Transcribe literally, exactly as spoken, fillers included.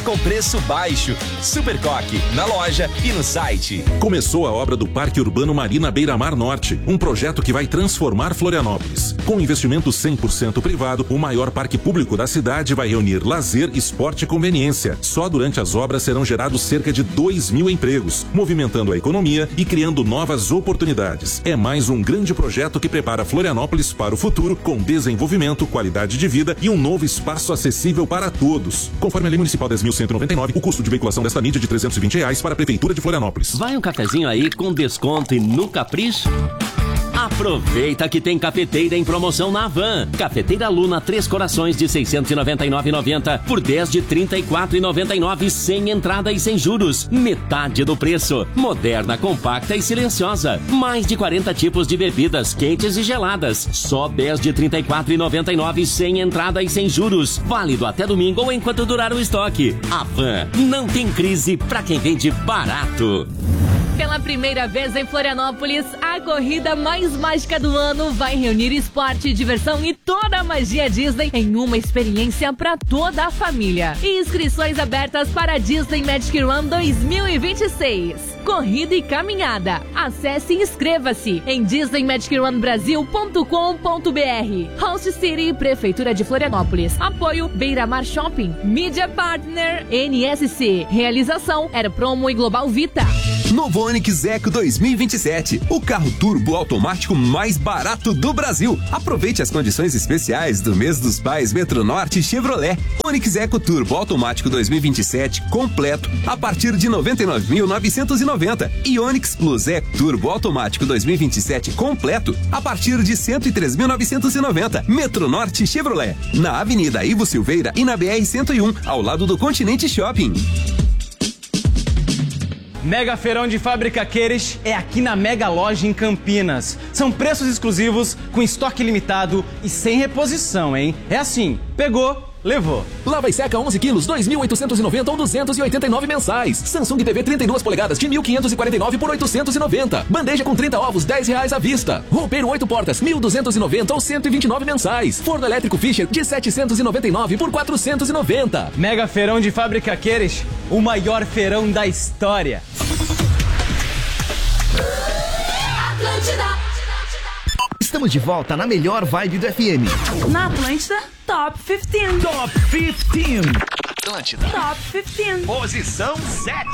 com preço baixo. Supercoque, na loja e no site. Começou a obra do Parque Urbano Marina Beira-Mar Norte, um projeto que vai transformar Florianópolis. Com investimento cem por cento privado, o maior parque público da cidade vai reunir lazer, esporte e conveniência. Só durante as obras serão gerados cerca de dois mil empregos, movimentando a economia e criando novas oportunidades. É mais um grande projeto que prepara Florianópolis para o futuro, com desenvolvimento, qualidade de vida e um novo espaço acessível para todos. Conforme a Lei Municipal dez mil cento e noventa e nove, o custo de veiculação desta mídia é de trezentos e vinte reais para a Prefeitura de Florianópolis. Vai um cafezinho aí com desconto e no capricho? Aproveita que tem cafeteira em promoção na Havan. Cafeteira Luna Três Corações de seiscentos e noventa e nove reais e noventa centavos por dez de trinta e quatro reais e noventa e nove centavos sem entrada e sem juros. Metade do preço. Moderna, compacta e silenciosa. Mais de quarenta tipos de bebidas quentes e geladas. Só dez de trinta e quatro reais e noventa e nove centavos sem entrada e sem juros. Válido até domingo ou enquanto durar o estoque. Havan, não tem crise pra quem vende barato. Pela primeira vez em Florianópolis, a corrida mais mágica do ano vai reunir esporte, diversão e toda a magia Disney em uma experiência para toda a família. E inscrições abertas para a Disney Magic Run dois mil e vinte e seis. Corrida e caminhada. Acesse e inscreva-se em disney magic run brasil ponto com ponto b r. Host City, Prefeitura de Florianópolis. Apoio Beira-Mar Shopping. Media Partner N S C. Realização Aeropromo e Global Vita. Novo Onix Eco dois mil e vinte e sete, o carro turbo automático mais barato do Brasil. Aproveite as condições especiais do mês dos pais Metronorte Chevrolet. Onix Eco Turbo Automático dois mil e vinte e sete completo a partir de noventa e nove mil novecentos e noventa e Onix Plus Eco Turbo Automático dois mil e vinte e sete completo a partir de cento e três mil novecentos e noventa. Metronorte Chevrolet, na Avenida Ivo Silveira e na B R cento e um, ao lado do Continente Shopping. Mega Feirão de Fábrica Queires é aqui na Mega Loja em Campinas. São preços exclusivos, com estoque limitado e sem reposição, hein? É assim, pegou, levou. Lava e seca onze quilos, dois mil oitocentos e noventa ou duzentos e oitenta e nove mensais. Samsung T V trinta e duas polegadas de mil quinhentos e quarenta e nove por oitocentos e noventa. Bandeja com trinta ovos, dez reais à vista. Roupeiro oito portas, mil duzentos e noventa ou cento e vinte e nove mensais. Forno elétrico Fischer de setecentos e noventa e nove por quatrocentos e noventa. Mega Feirão de Fábrica Queires, o maior feirão da história. Estamos de volta na melhor vibe do F M. Na Atlântida, Top quinze. Top quinze. Atlântida. Top quinze. Posição sete.